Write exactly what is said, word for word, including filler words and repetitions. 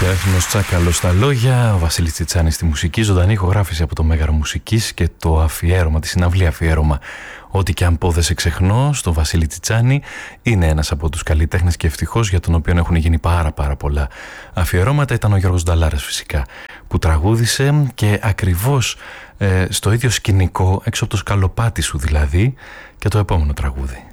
Γεράσιμος Τσάκαλος στα λόγια, ο Βασίλης Τσιτσάνης στη μουσική, ζωντανή ηχογράφηση από το Μέγαρο Μουσικής και το αφιέρωμα, τη συναυλία αφιέρωμα «Ό,τι και αν πω δεν σε ξεχνώ» στο Βασίλη Τσιτσάνη. Είναι ένας από τους καλλιτέχνες και ευτυχώς για τον οποίο έχουν γίνει πάρα πάρα πολλά αφιερώματα. Ήταν ο Γιώργος Νταλάρας φυσικά που τραγούδισε και ακριβώς ε, στο ίδιο σκηνικό, έξω από το σκαλοπάτι σου δηλαδή, και το επόμενο τραγούδι.